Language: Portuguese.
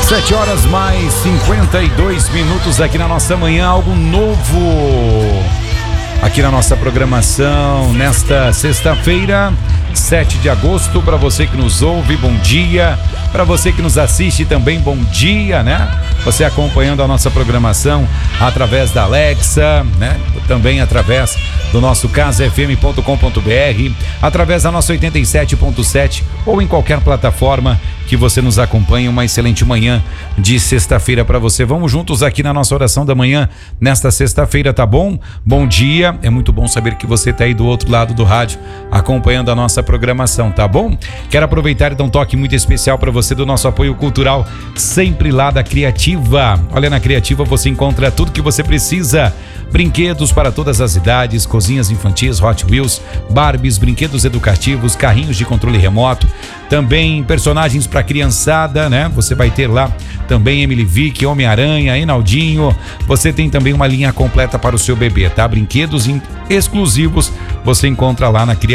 7 horas mais 52 minutos aqui na nossa manhã, algo novo aqui na nossa programação nesta sexta-feira, 7 de agosto. Para você que nos ouve, bom dia. Para você que nos assiste também, bom dia, né? Você acompanhando a nossa programação através da Alexa, né? Também através do nosso casafm.com.br, através da nossa 87.7 ou em qualquer plataforma que você nos acompanhe. Uma excelente manhã de sexta-feira para você. Vamos juntos aqui na nossa oração da manhã nesta sexta-feira, tá bom? Bom dia, é muito bom saber que você tá aí do outro lado do rádio acompanhando a nossa programação, tá bom? Quero aproveitar e dar um toque muito especial para você do nosso apoio cultural, sempre lá da Criativa. Olha, na Criativa você encontra tudo que você precisa: brinquedos para todas as idades, cozinhas infantis, Hot Wheels, Barbies, brinquedos educativos, carrinhos de controle remoto, também personagens para criançada, né? Você vai ter lá também Emily Vick, Homem-Aranha, Enaldinho. Você tem também uma linha completa para o seu bebê, tá? Brinquedos exclusivos você encontra lá na Criativa.